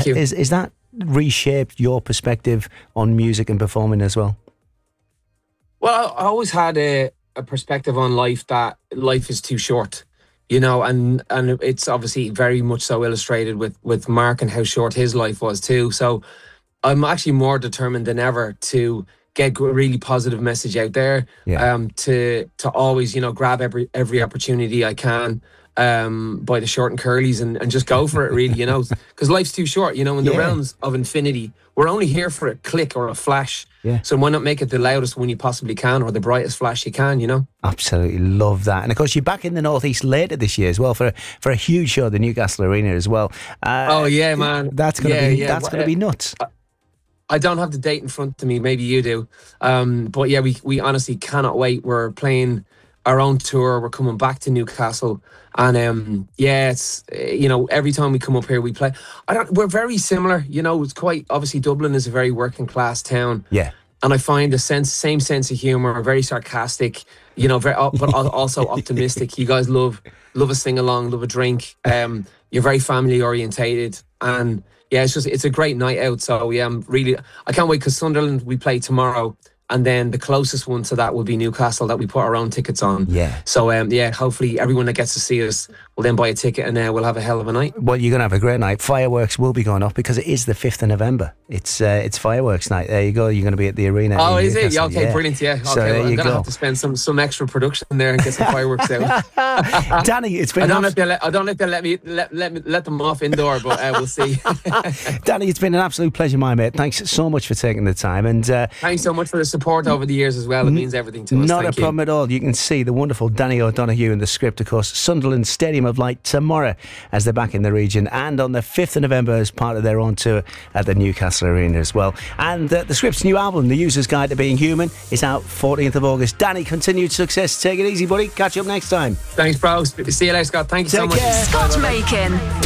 Thank you. Is that reshaped your perspective on music and performing as well? Well, I always had a perspective on life that life is too short, you know, and it's obviously very much so illustrated with Mark and how short his life was too. So I'm actually more determined than ever to get a really positive message out there. Yeah. To always, you know, grab every opportunity I can by the short and curlies and just go for it, really, you know, because life's too short, you know, in the realms of infinity. We're only here for a click or a flash. Yeah. So why not make it the loudest one you possibly can, or the brightest flash you can, you know? Absolutely love that. And of course, you're back in the Northeast later this year as well for a huge show at the Newcastle Arena as well. Oh yeah, man. That's gonna be nuts. I don't have the date in front of me. Maybe you do. But yeah, we honestly cannot wait. We're playing our own tour. We're coming back to Newcastle. And yeah, it's, you know, every time we come up here, we play. We're very similar. You know, it's quite, obviously Dublin is a very working class town. Yeah. And I find the same sense of humor, very sarcastic, you know, but also optimistic. You guys love a sing along, love a drink. You're very family orientated, and yeah, it's a great night out. So yeah, I can't wait, because Sunderland we play tomorrow, and then the closest one to that will be Newcastle, that we put our own tickets on. Yeah. So yeah, hopefully everyone that gets to see us will then buy a ticket, and we'll have a hell of a night. Well, you're going to have a great night. Fireworks will be going off because it is the 5th of November. It's fireworks night. There you go. You're going to be at the arena. Oh, is it? Yeah, okay, brilliant. Yeah. Okay, So there well, I'm you going to go. have to spend some extra production there and get some fireworks out. Danny, it's been I don't know if they'll let them off indoor, but we'll see. Danny, it's been an absolute pleasure, my mate. Thanks so much for taking the time. And thanks so much for the support over the years as well. It means everything to us. Not Thank a problem at all. You can see the wonderful Danny O'Donoghue in the script, of course. Sunderland Stadium of Light tomorrow as they're back in the region, and on the 5th of November as part of their own tour at the Newcastle Arena as well. And the Script's new album, The User's Guide to Being Human, is out 14th of August. Danny, continued success. Take it easy, buddy. Catch you up next time. Thanks, bro. See you later, Scott. Thank you so much. Take care. Scott Makin.